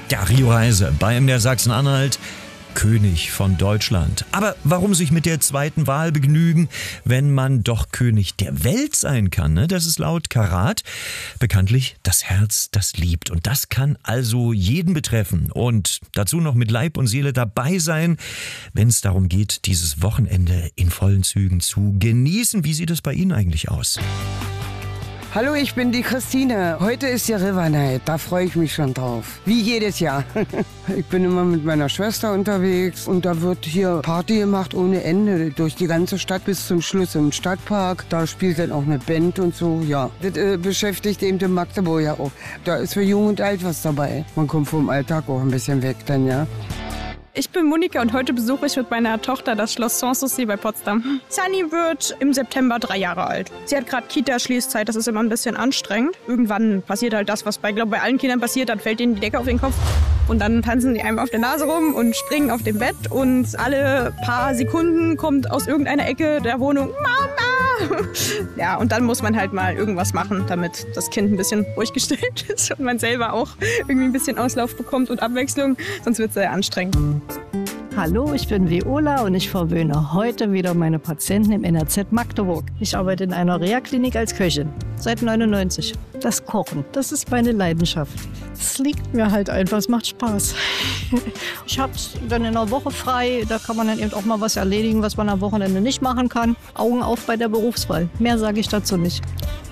Ja, Rio Reise bei MDR Sachsen-Anhalt. König von Deutschland. Aber warum sich mit der zweiten Wahl begnügen, wenn man doch König der Welt sein kann? Ne? Das ist laut Karat bekanntlich das Herz, das liebt. Und das kann also jeden betreffen. Und dazu noch mit Leib und Seele dabei sein, wenn es darum geht, dieses Wochenende in vollen Zügen zu genießen. Wie sieht es bei Ihnen eigentlich aus? Hallo, ich bin die Christine. Heute ist ja River Night, da freue ich mich schon drauf. Wie jedes Jahr. Ich bin immer mit meiner Schwester unterwegs und da wird hier Party gemacht ohne Ende. Durch die ganze Stadt bis zum Schluss im Stadtpark. Da spielt dann auch eine Band und so, ja. Das beschäftigt eben den Magdeburg ja auch. Da ist für Jung und Alt was dabei. Man kommt vom Alltag auch ein bisschen weg dann, ja. Ich bin Monika und heute besuche ich mit meiner Tochter das Schloss Sanssouci bei Potsdam. Sunny wird im September 3 Jahre alt. Sie hat gerade Kita-Schließzeit, das ist immer ein bisschen anstrengend. Irgendwann passiert halt das, was bei allen Kindern passiert, dann fällt ihnen die Decke auf den Kopf. Und dann tanzen die einem auf der Nase rum und springen auf dem Bett. Und alle paar Sekunden kommt aus irgendeiner Ecke der Wohnung Mama! Ja, und dann muss man halt mal irgendwas machen, damit das Kind ein bisschen ruhig gestellt ist und man selber auch irgendwie ein bisschen Auslauf bekommt und Abwechslung, sonst wird es sehr anstrengend. Hallo, ich bin Viola und ich verwöhne heute wieder meine Patienten im NRZ Magdeburg. Ich arbeite in einer Reha-Klinik als Köchin. Seit 99. Das Kochen, das ist meine Leidenschaft. Es liegt mir halt einfach, es macht Spaß. Ich habe dann in der Woche frei, da kann man dann eben auch mal was erledigen, was man am Wochenende nicht machen kann. Augen auf bei der Berufswahl. Mehr sage ich dazu nicht.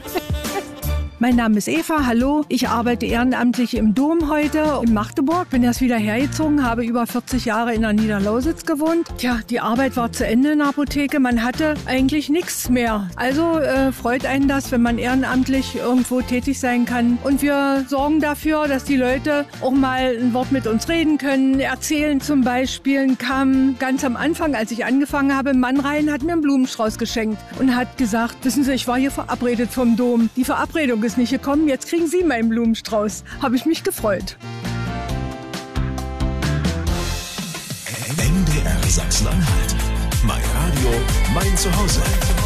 Mein Name ist Eva, hallo. Ich arbeite ehrenamtlich im Dom heute in Magdeburg. Bin erst wieder hergezogen, habe über 40 Jahre in der Niederlausitz gewohnt. Tja, die Arbeit war zu Ende in der Apotheke. Man hatte eigentlich nichts mehr. Also freut einen das, wenn man ehrenamtlich irgendwo tätig sein kann. Und wir sorgen dafür, dass die Leute auch mal ein Wort mit uns reden können, erzählen zum Beispiel. Kam ganz am Anfang, als ich angefangen habe, ein Mann rein, hat mir einen Blumenstrauß geschenkt und hat gesagt, wissen Sie, ich war hier verabredet vom Dom. Die Verabredung ist nicht gekommen, jetzt kriegen Sie meinen Blumenstrauß. Habe ich mich gefreut. MDR Sachsen-Anhalt. Mein Radio, mein Zuhause.